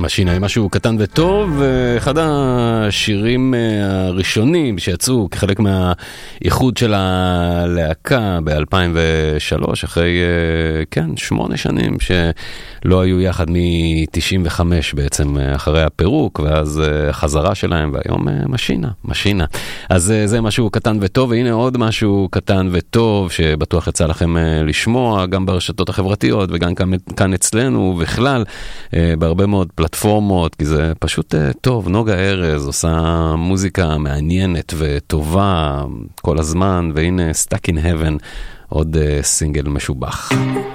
משינה היא משהו קטן וטוב, אחד השירים הראשונים שיצאו כחלק מהאיחוד של הלהקה ב-2003, אחרי, 8 שנים שלא היו יחד מ-95 בעצם אחרי הפירוק, ואז החזרה שלהם, והיום משינה. אז זה משהו קטן וטוב, והנה עוד משהו קטן וטוב, שבטוח יצא לכם לשמוע, גם ברשתות החברתיות, וגם כאן אצלנו, בכלל, בהרבה מאוד פלטפורמות, כי זה פשוט טוב. נוגה ארז עושה מוזיקה מעניינת וטובה כל הזמן, והנה Stuck in Heaven, עוד סינגל משובח.